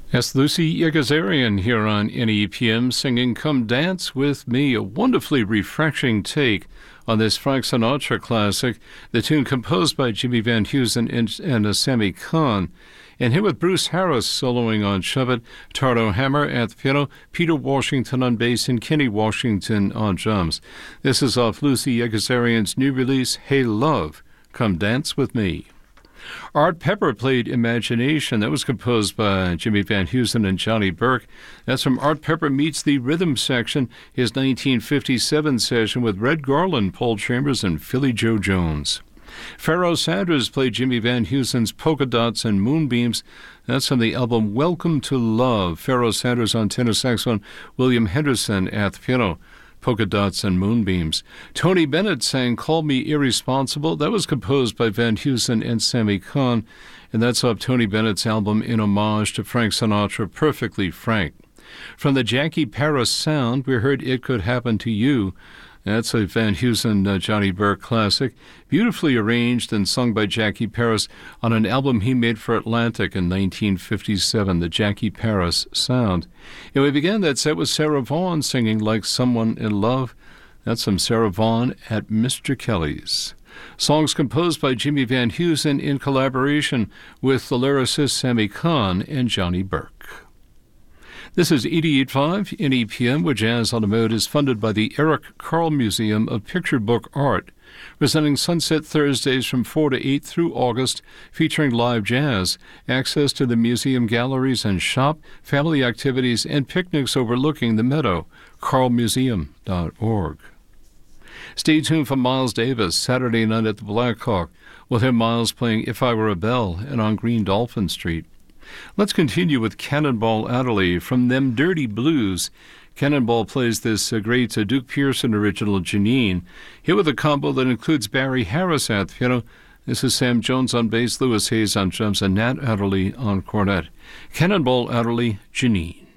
Yes, Lucy Yegazarian here on NEPM singing Come Dance With Me, a wonderfully refreshing take on this Frank Sinatra classic, the tune composed by Jimmy Van Heusen and Sammy Cahn. And here with Bruce Harris soloing on Shove It, Tardo Hammer at the piano, Peter Washington on bass, and Kenny Washington on drums. This is off Lucy Yegazarian's new release, Hey Love, Come Dance With Me. Art Pepper played Imagination. That was composed by Jimmy Van Heusen and Johnny Burke. That's from Art Pepper Meets the Rhythm Section, his 1957 session with Red Garland, Paul Chambers, and Philly Joe Jones. Pharoah Sanders played Jimmy Van Heusen's Polka Dots and Moonbeams. That's from the album Welcome to Love. Pharoah Sanders on tenor saxophone, William Henderson at the piano. Polka Dots and Moonbeams. Tony Bennett sang Call Me Irresponsible. That was composed by Van Heusen and Sammy Cahn, and that's off Tony Bennett's album in homage to Frank Sinatra, Perfectly Frank. From the Jackie Paris sound, we heard It Could Happen to You. That's a Van Heusen, Johnny Burke classic, beautifully arranged and sung by Jackie Paris on an album he made for Atlantic in 1957, the Jackie Paris Sound. And we began that set with Sarah Vaughan singing Like Someone in Love. That's from Sarah Vaughan at Mr. Kelly's. Songs composed by Jimmy Van Heusen in collaboration with the lyricist Sammy Cahn and Johnny Burke. This is 88.5 NEPM, where Jazz on the Mode is funded by the Eric Carle Museum of Picture Book Art, presenting Sunset Thursdays from 4 to 8 through August, featuring live jazz, access to the museum galleries and shop, family activities, and picnics overlooking the meadow, carlemuseum.org. Stay tuned for Miles Davis, Saturday night at the Blackhawk. We'll hear Miles playing If I Were a Bell and on Green Dolphin Street. Let's continue with Cannonball Adderley from Them Dirty Blues. Cannonball plays this great Duke Pearson original, Janine, here with a combo that includes Barry Harris at the piano. This is Sam Jones on bass, Louis Hayes on drums, and Nat Adderley on cornet. Cannonball Adderley, Janine.